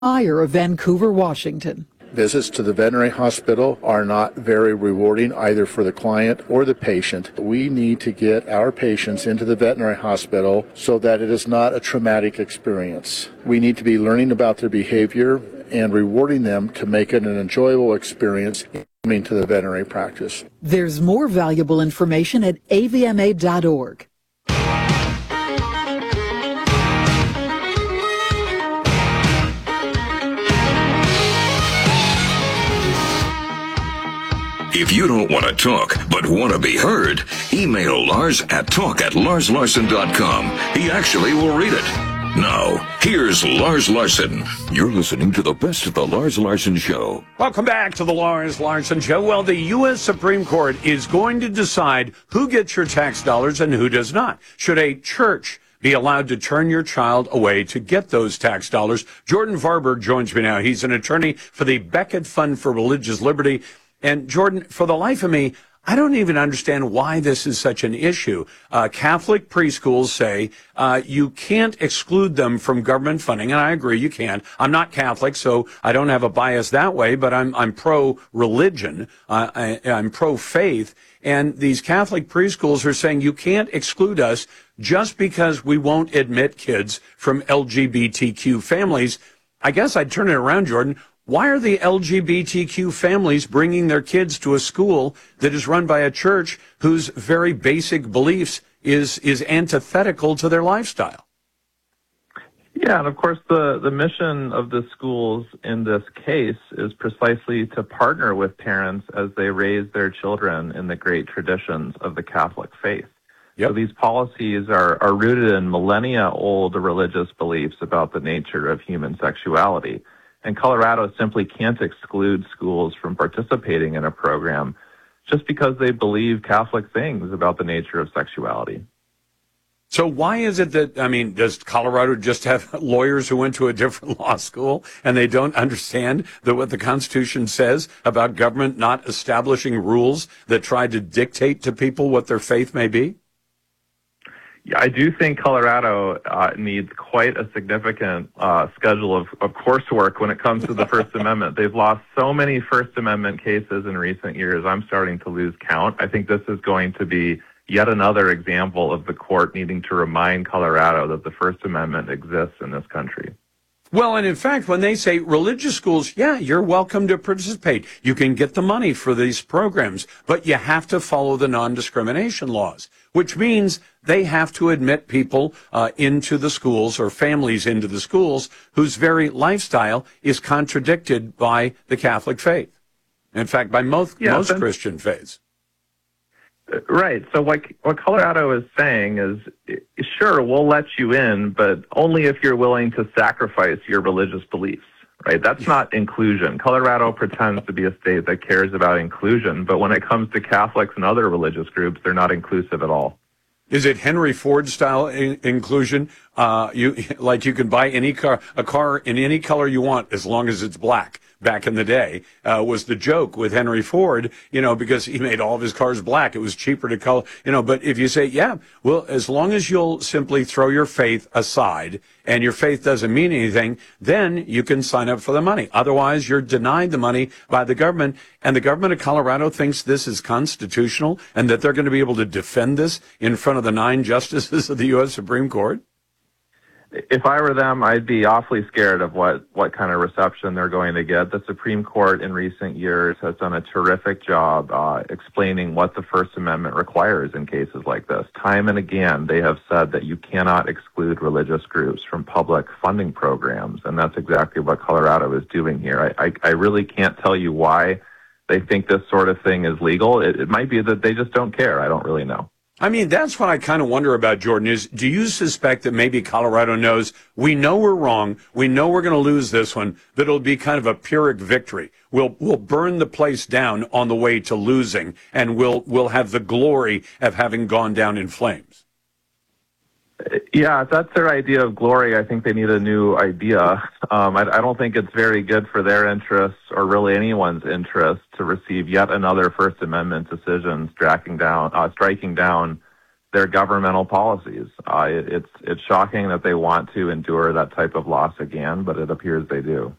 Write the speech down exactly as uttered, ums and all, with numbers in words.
Meyer of Vancouver, Washington. Visits to the veterinary hospital are not very rewarding either for the client or the patient. We need to get our patients into the veterinary hospital so that it is not a traumatic experience. We need to be learning about their behavior and rewarding them to make it an enjoyable experience coming to the veterinary practice. There's more valuable information at A V M A dot org. If you don't want to talk, but want to be heard, email Lars at talk at lars larson dot com. He actually will read it. Now, here's Lars Larson. You're listening to the best of the Lars Larson Show. Welcome back to the Lars Larson Show. Well, the U S Supreme Court is going to decide who gets your tax dollars and who does not. Should a church be allowed to turn your child away to get those tax dollars? Jordan Varberg joins me now. He's an attorney for the Becket Fund for Religious Liberty. And Jordan, for the life of me, I don't even understand why this is such an issue. Uh, Catholic preschools say uh, you can't exclude them from government funding, and I agree you can't. I'm not Catholic, so I don't have a bias that way, but I'm I'm pro-religion. Uh, I, I'm pro-faith, and these Catholic preschools are saying you can't exclude us just because we won't admit kids from L G B T Q families. I guess I'd turn it around, Jordan. Why are the L G B T Q families bringing their kids to a school that is run by a church whose very basic beliefs is is antithetical to their lifestyle? Yeah, and of course the, the mission of the schools in this case is precisely to partner with parents as they raise their children in the great traditions of the Catholic faith. Yep. So these policies are, are rooted in millennia-old religious beliefs about the nature of human sexuality. And Colorado simply can't exclude schools from participating in a program just because they believe Catholic things about the nature of sexuality. So why is it that, I mean, does Colorado just have lawyers who went to a different law school and they don't understand that what the Constitution says about government not establishing rules that try to dictate to people what their faith may be? Yeah, I do think Colorado uh, needs quite a significant uh, schedule of, of coursework when it comes to the First Amendment. They've lost so many First Amendment cases in recent years, I'm starting to lose count. I think this is going to be yet another example of the court needing to remind Colorado that the First Amendment exists in this country. Well, and in fact, when they say religious schools, yeah, you're welcome to participate. You can get the money for these programs, but you have to follow the non-discrimination laws, which means they have to admit people uh, into the schools or families into the schools whose very lifestyle is contradicted by the Catholic faith. In fact, by most, yeah, most Christian faiths. Right. So what what Colorado is saying is, sure, we'll let you in, but only if you're willing to sacrifice your religious beliefs, right? That's not inclusion. Colorado pretends to be a state that cares about inclusion, but when it comes to Catholics and other religious groups, they're not inclusive at all. Is it Henry Ford style in- inclusion? Uh, you like you can buy any car, a car in any color you want as long as it's black. Back in the day, uh, was the joke with Henry Ford, you know, because he made all of his cars black. It was cheaper to color, you know, but if you say, yeah, well, as long as you'll simply throw your faith aside and your faith doesn't mean anything, then you can sign up for the money. Otherwise, you're denied the money by the government. And the government of Colorado thinks this is constitutional and that they're going to be able to defend this in front of the nine justices of the U S Supreme Court. If I were them, I'd be awfully scared of what, what kind of reception they're going to get. The Supreme Court in recent years has done a terrific job uh, explaining what the First Amendment requires in cases like this. Time and again, they have said that you cannot exclude religious groups from public funding programs, and that's exactly what Colorado is doing here. I, I, I really can't tell you why they think this sort of thing is legal. It, it might be that they just don't care. I don't really know. I mean, that's what I kind of wonder about, Jordan, is do you suspect that maybe Colorado knows, we know we're wrong, we know we're going to lose this one, that it'll be kind of a Pyrrhic victory. We'll we'll burn the place down on the way to losing, and we'll we'll have the glory of having gone down in flames. Yeah, if that's their idea of glory, I think they need a new idea. Um, I, I don't think it's very good for their interests or really anyone's interest to receive yet another First Amendment decision striking down, uh, striking down their governmental policies. Uh, it, it's it's shocking that they want to endure that type of loss again, but it appears they do.